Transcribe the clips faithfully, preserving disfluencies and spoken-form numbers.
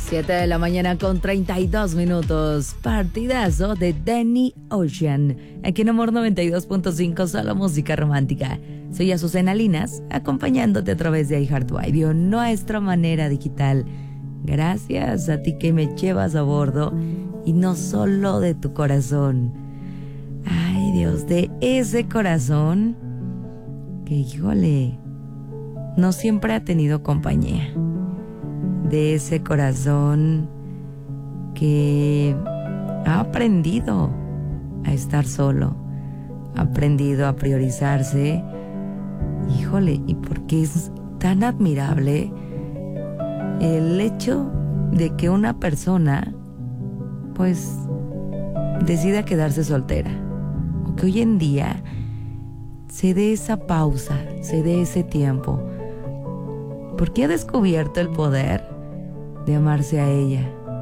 siete de la mañana con treinta y dos minutos. Partidazo de Danny Ocean. Aquí en Amor noventa y dos punto cinco, solo música romántica. Soy Azucena Linas, acompañándote a través de iHeartRadio, nuestra manera digital. Gracias a ti que me llevas a bordo y no solo de tu corazón. Ay, Dios, de ese corazón que, híjole, no siempre ha tenido compañía. De ese corazón que ha aprendido a estar solo, ha aprendido a priorizarse. Híjole, y porque es tan admirable el hecho de que una persona pues decida quedarse soltera, o que hoy en día se dé esa pausa, se dé ese tiempo, porque ha descubierto el poder de amarse a ella,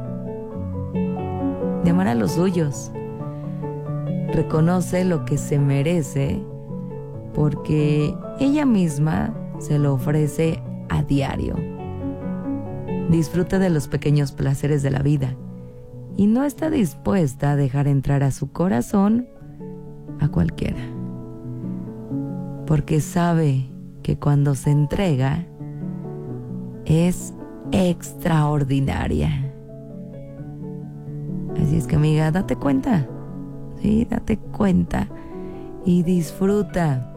de amar a los suyos. Reconoce lo que se merece porque ella misma se lo ofrece a diario. Disfruta de los pequeños placeres de la vida y no está dispuesta a dejar entrar a su corazón a cualquiera, porque sabe que cuando se entrega es extraordinaria. Así es que, amiga, date cuenta, sí, date cuenta y disfruta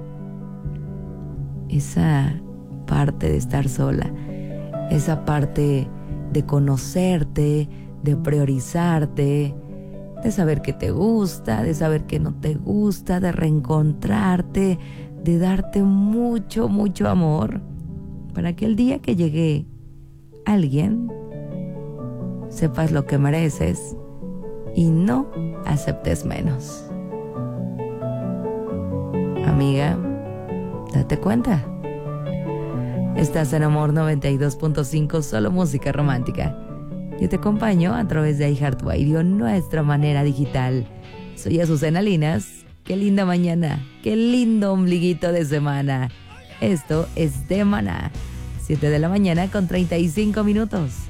esa parte de estar sola, esa parte de conocerte, de priorizarte, de saber qué te gusta, de saber qué no te gusta, de reencontrarte, de darte mucho, mucho amor, para que el día que llegue alguien, sepas lo que mereces y no aceptes menos. Amiga, date cuenta. Estás en Amor noventa y dos punto cinco, solo música romántica. Yo te acompaño a través de iHeartRadio, nuestra manera digital. Soy Azucena Linas. Qué linda mañana, qué lindo ombliguito de semana. Esto es de Maná. siete de la mañana con treinta y cinco minutos.